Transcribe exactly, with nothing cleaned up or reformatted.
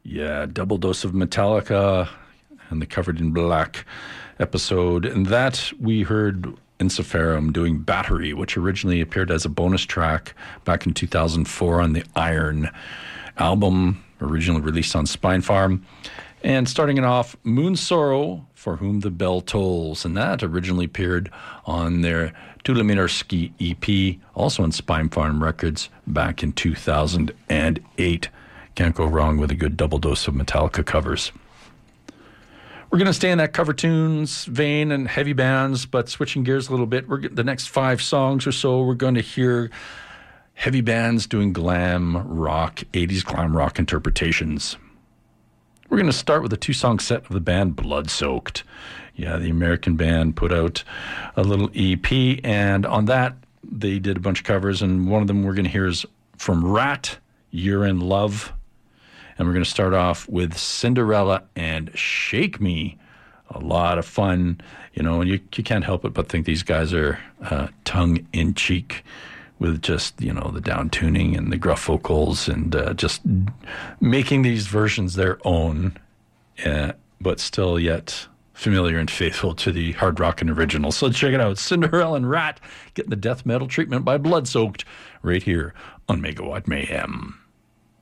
Yeah, Double Dose of Metallica and the Covered in Black episode. And that we heard Ensiferum doing Battery, which originally appeared as a bonus track back in two thousand four on the Iron album, originally released on Spinefarm. And starting it off, Moon Sorrow, For Whom the Bell Tolls. And that originally appeared on their Tulomirsky E P, also on Spinefarm Records, back in two thousand eight. Can't go wrong with a good double dose of Metallica covers. We're going to stay in that cover tunes vein and heavy bands, but switching gears a little bit. We're the next five songs or so, we're going to hear heavy bands doing glam rock, eighties glam rock interpretations. We're going to start with a two-song set of the band Blood Soaked. Yeah, the American band put out a little E P, and on that, they did a bunch of covers, and one of them we're going to hear is from Rat, You're in Love. And we're going to start off with Cinderella and Shake Me. A lot of fun, you know, and you, you can't help it but think these guys are uh, tongue-in-cheek with just, you know, the down-tuning and the gruff vocals and uh, just making these versions their own, uh, but still yet familiar and faithful to the hard rock and original. So check it out. Cinderella and Rat getting the death metal treatment by Blood Soaked right here on Megawatt Mayhem.